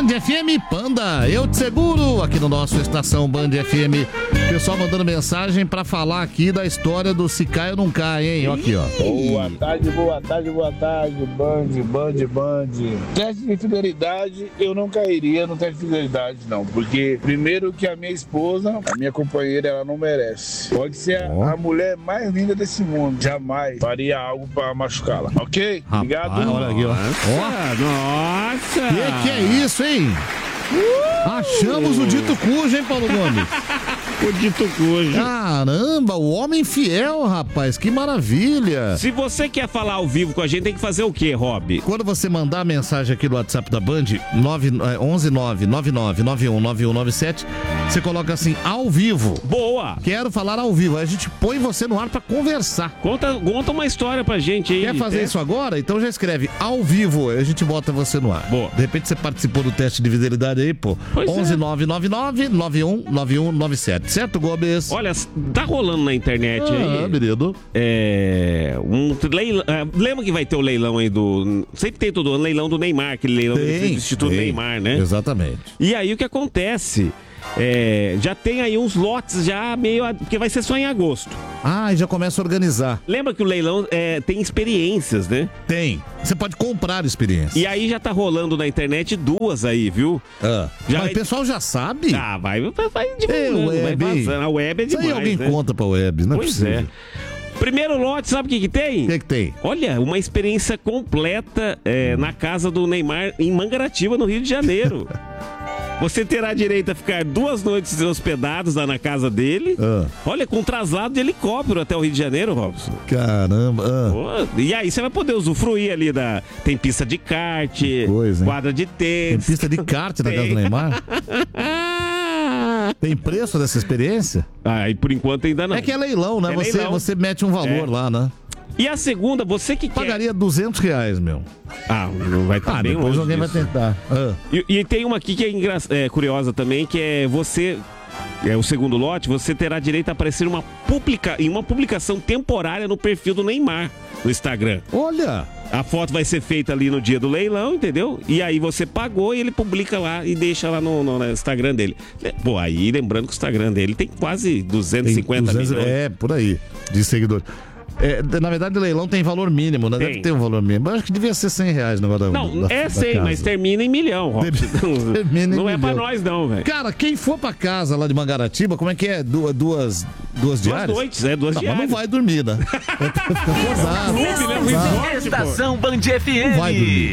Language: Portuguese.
Band FM Panda, eu te seguro, aqui no nosso Estação Band FM. Pessoal mandando mensagem pra falar aqui da história do Se Cai ou Não Cai, hein? Aqui, ó. Boa tarde, Band. Teste de fidelidade, eu não cairia no teste de fidelidade, não. Porque, primeiro que a minha esposa, a minha companheira, ela não merece. Pode ser a mulher mais linda desse mundo. Jamais faria algo pra machucá-la, ok? Obrigado. Olha aqui, ó. Nossa! Que é isso, hein? Achamos o dito cujo, hein, Paulo Gomes? O dito cujo. Caramba, o homem fiel, rapaz, que maravilha. Se você quer falar ao vivo com a gente, tem que fazer o quê, Rob? Quando você mandar a mensagem aqui no WhatsApp da Band, 11999919197, você coloca assim, ao vivo. Boa! Quero falar ao vivo. Aí a gente põe você no ar pra conversar. Conta uma história pra gente aí. Quer fazer isso agora? Então já escreve ao vivo, aí a gente bota você no ar. Boa. De repente você participou do teste de fidelidade aí, pô. 11999919197. Certo, Gomes? Olha, tá rolando na internet aí. Menino. Lembra que vai ter o leilão aí do... Sempre tem todo ano leilão do Neymar, aquele leilão do Instituto Neymar, né? Exatamente. E aí o que acontece? Já tem aí uns lotes já meio... Porque vai ser só em agosto. E já começa a organizar. Lembra que o leilão tem experiências, né? Tem. Você pode comprar experiência. E aí já tá rolando na internet duas aí, viu? Mas o pessoal já sabe? Vai divulgando, vai vazando. A web é demais, isso aí alguém conta pra web, não é possível. Primeiro lote, sabe o que tem? O que tem? Olha, uma experiência completa na casa do Neymar em Mangaratiba, no Rio de Janeiro. Você terá direito a ficar 2 noites hospedados lá na casa dele. Olha, com traslado de helicóptero até o Rio de Janeiro, Robson. Caramba. E aí você vai poder usufruir ali Tem pista de kart, quadra de tênis. Tem pista de kart na casa do Neymar? Tem preço dessa experiência? E por enquanto ainda não. É que é leilão, né? Você mete um valor lá, né? E a segunda, você que pagaria R$200, meu. Não vai estar bem depois longe alguém disso. vai tentar. E tem uma aqui que é curiosa também, que é você... o segundo lote, você terá direito a aparecer em uma publicação temporária no perfil do Neymar, no Instagram. Olha! A foto vai ser feita ali no dia do leilão, entendeu? E aí você pagou e ele publica lá e deixa lá no Instagram dele. Pô, aí lembrando que o Instagram dele tem quase 250 milhões. Por aí, de seguidores. Na verdade, o leilão tem valor mínimo, né? Deve ter um valor mínimo. Mas acho que devia ser R$100 no negócio Não, é 100, mas termina em milhão, Robson. Não é pra nós, não, velho. Cara, quem for pra casa lá de Mangaratiba, como é que é? Duas diárias? 2 noites, 2 diárias. Mas não vai dormir, né? Fica acordado. Estação Band FM. Não vai dormir.